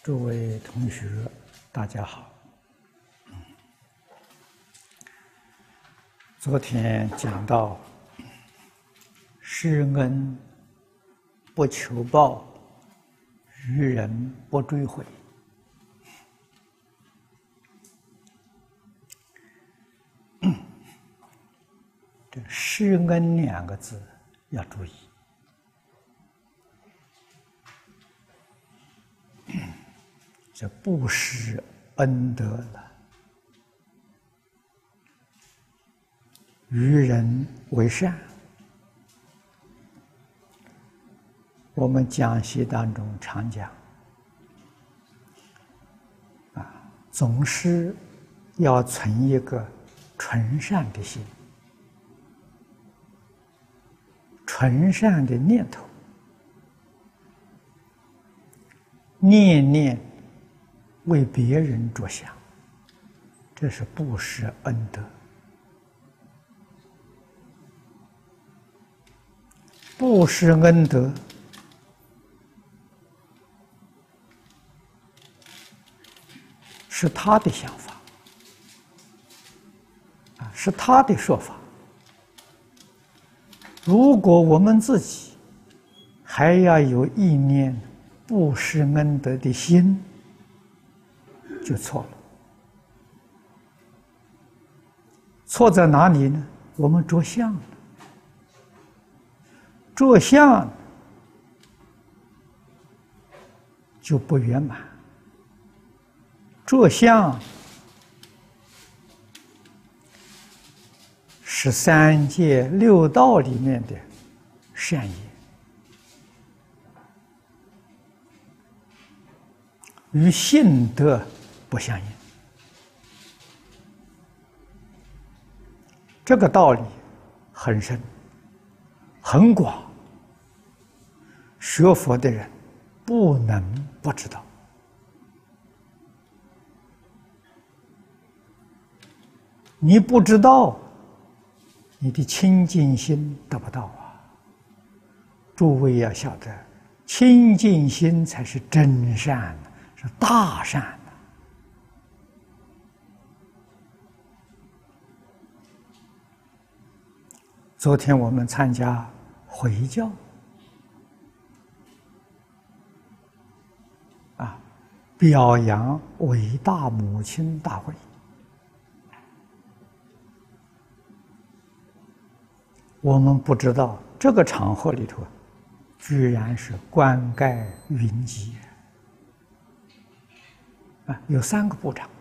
诸位同学，大家好。昨天讲到施恩不求报，于人不追悔。这“施恩”两个字要注意。这不施恩德了，与人为善。我们讲习当中常讲，总是要存一个纯善的心，纯善的念头，念念为别人着想，这是布施恩德。布施恩德是他的想法，是他的说法。如果我们自己还要有意念布施恩德的心，就错了。错在哪里呢？我们着相了，着相就不圆满。着相是三界六道里面的善业，与性德不相应。这个道理很深很广，学佛的人不能不知道。你不知道，你的清净心得不到啊！诸位要晓得，清净心才是真善，是大善。昨天我们参加回教，表扬伟大母亲大会。我们不知道这个场合里头，居然是冠盖云集，有3个部长。